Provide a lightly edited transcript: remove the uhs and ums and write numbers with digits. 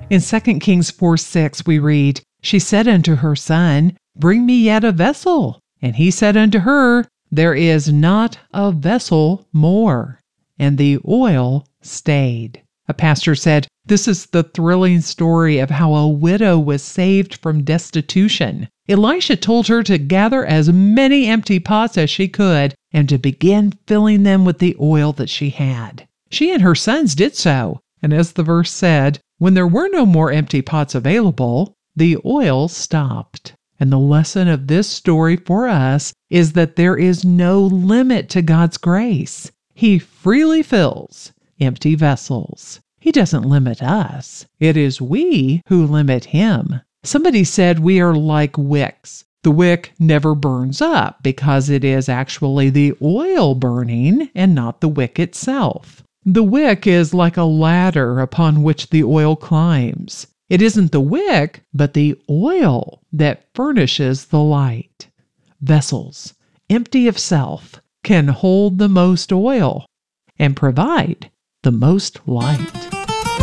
In 2 Kings 4:6 we read, She said unto her son, Bring me yet a vessel. And he said unto her, There is not a vessel more. And the oil stayed. A pastor said, This is the thrilling story of how a widow was saved from destitution. Elisha told her to gather as many empty pots as she could and to begin filling them with the oil that she had. She and her sons did so, and as the verse said, when there were no more empty pots available, the oil stopped. And the lesson of this story for us is that there is no limit to God's grace. He freely fills empty vessels. He doesn't limit us. It is we who limit Him. Somebody said we are like wicks. The wick never burns up because it is actually the oil burning and not the wick itself. The wick is like a ladder upon which the oil climbs. It isn't the wick, but the oil that furnishes the light. Vessels, empty of self, can hold the most oil and provide the most light.